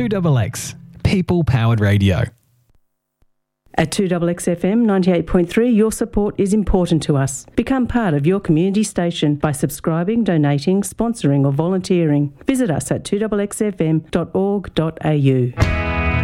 2XX, people-powered radio. At 2XXFM 98.3, your support is important to us. Become part of your community station by subscribing, donating, sponsoring or volunteering. Visit us at 2XXFM.org.au.